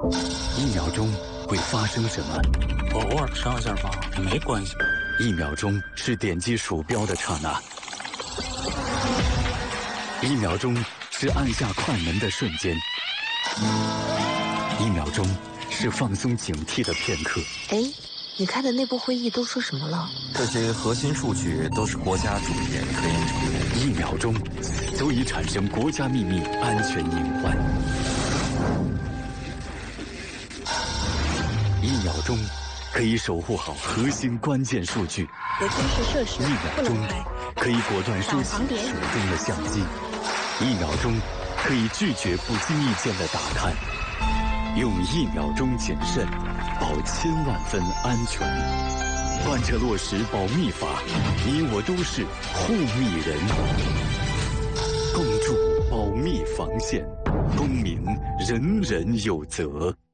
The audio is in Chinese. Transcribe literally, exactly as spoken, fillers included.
一秒钟会发生什么？ 我偶尔上一下吧，没关系。 一秒钟是点击鼠标的刹那，一秒钟是按下快门的瞬间，一秒钟是放松警惕的片刻。 哎，你开的内部会议都说什么了？ 这些核心数据都是国家主研科研成果。 一秒钟足以产生国家秘密安全隐患。一秒钟可以守护好核心关键数据。 核军事设施一秒钟可以果断收起手中的相机。一秒钟可以拒绝不经意间的打探。用一秒钟谨慎，保千万分安全。贯彻落实保密法，你我都是护密人。共筑保密防线，公民人人有责。